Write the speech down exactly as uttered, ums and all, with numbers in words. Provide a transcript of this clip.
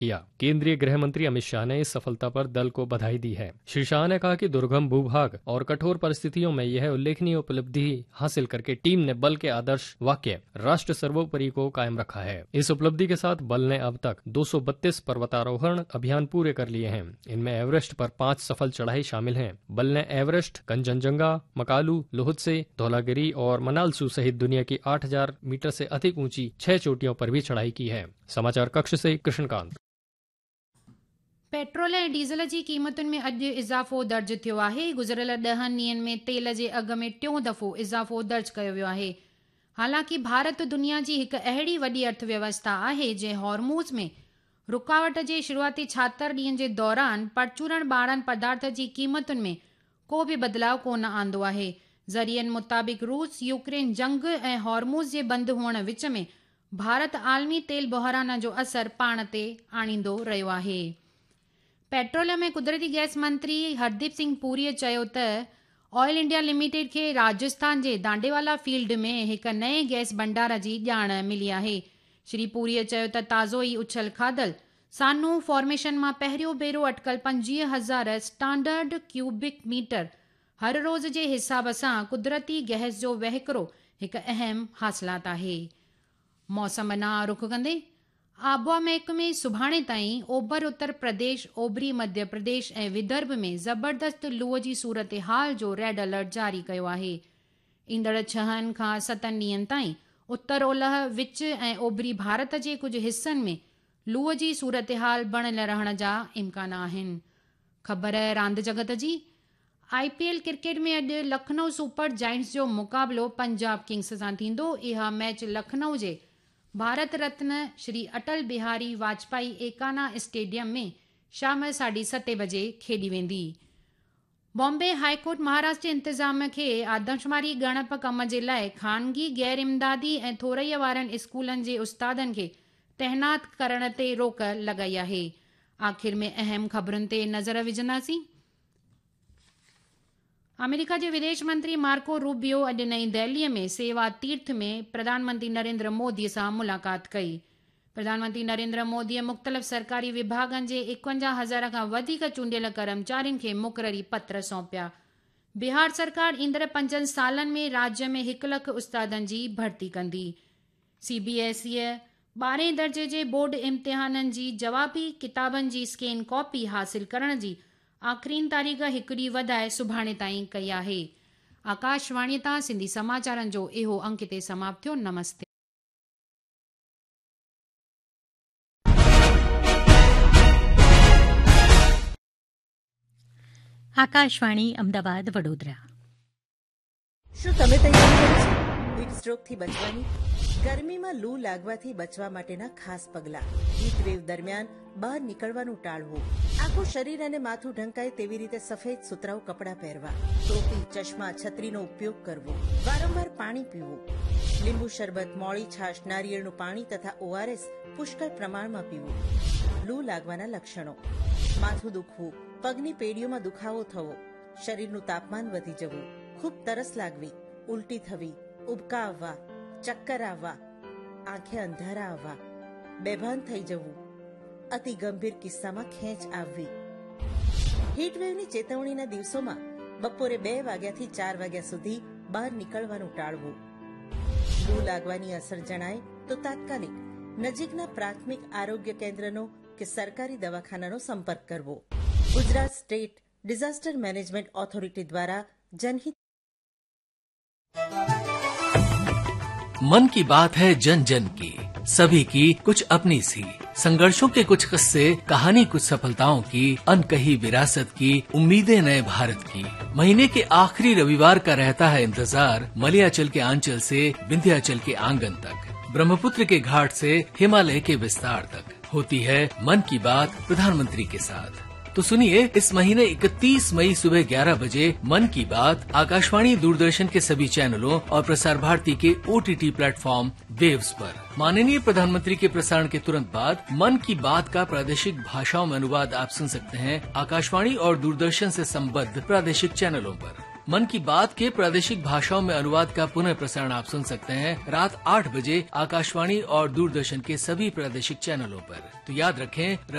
किया। केंद्रीय गृह मंत्री अमित शाह ने इस सफलता पर दल को बधाई दी है। श्री शाह ने कहा कि दुर्गम भूभाग और कठोर परिस्थितियों में यह उल्लेखनीय उपलब्धि हासिल करके टीम ने बल के आदर्श वाक्य राष्ट्र सर्वोपरि को कायम रखा है। इस उपलब्धि के साथ बल ने अब तक दो सौ बत्तीस पर्वतारोहण अभियान पूरे कर लिए हैं। इनमें एवरेस्ट पर पांच सफल चढ़ाई शामिल हैं। बल ने एवरेस्ट, कंचनजंगा, मकालू, लोहत्से, धौलागिरी और मनालसू सहित दुनिया की आठ हजार मीटर से अधिक ऊंची छह चोटियों पर भी चढ़ाई की है। समाचार कक्ष से कृष्णकांत। पेट्रोल ऐं डीज़ल जी क़ीमतुनि में अॼु इज़ाफ़ो दर्ज थियो आहे। गुज़िरियल ॾहनि ॾींहनि में तेल जे अघ में टियों दफ़ो इज़ाफ़ो दर्ज कयो वियो आहे। हालांकि भारत दुनिया जी हिकु अहिड़ी वॾी अर्थव्यवस्था आहे जंहिं हॉर्मूज़ में रुकावट जे शुरूआती छाहतरि ॾींहनि जे दौरान परचूरण ॿारहनि पदार्थ जी क़ीमतुनि में को बि बदिलाव कोन आंदो आहे। ज़रियनि मुताबिक़ रूस यूक्रेन जंग ऐं हॉर्मूज़ जे बंदि हुअण विच में भारत आलमी तेल बहिरान जो असर पाण ते आणींदो रहियो आहे। पेट्रोलियम ऐं कुदरती गैस मंत्री हरदीप सिंह पुरीअ चयो त ऑयल इंडिया लिमिटेड खे राजस्थान जे दांडेवाला फील्ड में हिक नए गैस भंडार जी ॼाण मिली आहे। श्री पुरीअ चयो त ताज़ो ई उछल खाधल सानू फॉर्मेशन मां पहिरियों भेरो अटकल पंजवीह हज़ार स्टैंडर्ड क्यूबिक मीटर हर रोज़ जे हिसाब सां कुदरती गैस जो वहिकिरो हिकु अहम हासिलात आहे। मौसम ना रुख कंदे आबुआ महकमे सुभाणे ताईं ओभर उत्तर प्रदेश, ओभरी मध्य प्रदेश ऐं विदर्भ में ज़बरदस्त लूअ जी सूरत हाल जो रेड अलर्ट जारी कयो आहे। ईंदड़ छहनि खां सतनि ॾींहनि ताईं उत्तर ओलह विच ऐं ओभरी भारत जे कुझु हिस्सनि में लूअ जी सूरत हाल बणियल रहण जा इम्कान आहिनि। ख़बर रांदि जगत जी। आईपीएल क्रिकेट में अॼु लखनऊ सुपर जायंट्स जो मुक़ाबिलो पंजाब किंग्स सां थींदो। इहा मैच लखनऊ जे भारत रत्न श्री अटल बिहारी वाजपेयी एकाना स्टेडियम में शाम साढी सते बजे खेॾी वेंदी। बॉम्बे हाईकोर्ट महाराष्ट्र इंतिज़ाम खे आदमशुमारी ॻणप कम जे लाइ ख़ानगी गैर इमदादी ऐं थोरईअ वारनि स्कूलनि जे उस्तादनि खे तैनात करण ते रोक लॻाई आहे। आख़िर में अहम ख़बरुनि ते नज़र विझंदासीं। अमेरिका जे विदेश मंत्री मार्को रूबियो अॼु नई दिल्लीअ में सेवा तीर्थ में प्रधानमंत्री नरेंद्र मोदीअ सां मुलाक़ात कई। प्रधानमंत्री नरेंद्र मोदीअ मुख़्तलिफ़ सरकारी विभागनि जे एकवंजाह हज़ार खां वधीक चूंडियल कर्मचारियुनि खे मुक़ररी पत्र सौंपिया। बिहार सरकार ईंदड़ पंजनि सालनि में राज्य में हिकु लख उस्तादनि जी भर्ती कंदी। सीबीएसईअ ॿारहें दर्जे जे बोर्ड इम्तिहाननि जी जवाबी किताबनि जी स्कैन कॉपी हासिल करण जी आख़िरी तारीख़ हिकु ॾींहुं वधाए सुभाणे ताईं कई आहे। आकाशवाणी तां सिंधी समाचारनि जो इहो अंक ते समाप्त थियो। नमस्ते। આકાશવાણી અમદાવાદ વડોદરા। શું તમે તૈયારી કરી છો હીટ સ્ટ્રોકથી બચવાની? ગરમીમાં લૂ લાગવાથી બચવા માટેના ખાસ પગલાં। હીટ વેવ દરમિયાન બહાર નીકળવાનું ટાળવું। આખું શરીર અને માથું ઢંકાય તેવી રીતે સફેદ સુતરાઉ કપડાં પહેરવા। ટોપી, ચશ્મા, છત્રીનો ઉપયોગ કરવો। વારંવાર પાણી પીવું। લીંબુ શરબત, મોળી છાશ, નારિયેળનું પાણી તથા ઓઆરએસ પુષ્કળ પ્રમાણમાં પીવું। લૂ લાગવાના લક્ષણો: માથું દુખવું, પગની પેઢીઓમાં દુખાવો થવો, શરીરનું તાપમાન વધી જવું, ખૂબ તરસ લાગવી, ઉલટી થવી, ઉબકા આવવા, ચક્કર આવવા, આંખે અંધારા આવવા, બેભાન થઈ જવું, અતિ ગંભીર કિસ્સામાં ખેંચ આવવી। હીટવેવની ચેતવણીના દિવસોમાં બપોરે બે વાગ્યાથી ચાર વાગ્યા સુધી બહાર નીકળવાનું ટાળવું। લૂ લાગવાની અસર જણાય તો તાત્કાલિક નજીકના પ્રાથમિક આરોગ્ય કેન્દ્રનો કે સરકારી દવાખાનાનો સંપર્ક કરવો। Gujarat state disaster management authority द्वारा जनहित। मन की बात है जन जन की, सभी की कुछ अपनी सी, संघर्षों के कुछ किस्से, कहानी कुछ सफलताओं की, अनकही विरासत की, उम्मीदें नए भारत की। महीने के आखिरी रविवार का रहता है इंतजार मलयाचल के आंचल से विंध्याचल के आंगन तक, ब्रह्मपुत्र के घाट से हिमालय के विस्तार तक होती है मन की बात प्रधानमंत्री के साथ। तो सुनिए इस महीने इकतीस मई सुबह ग्यारह बजे मन की बात आकाशवाणी, दूरदर्शन के सभी चैनलों और प्रसार भारती के ओटीटी प्लेटफॉर्म वेव्स पर। माननीय प्रधानमंत्री के प्रसारण के तुरंत बाद मन की बात का प्रादेशिक भाषाओं में अनुवाद आप सुन सकते हैं आकाशवाणी और दूरदर्शन से संबद्ध प्रादेशिक चैनलों पर। मन की बात के प्रादेशिक भाषाओं में अनुवाद का पुनः प्रसारण आप सुन सकते हैं रात आठ बजे आकाशवाणी और दूरदर्शन के सभी प्रादेशिक चैनलों पर। तो याद रखें,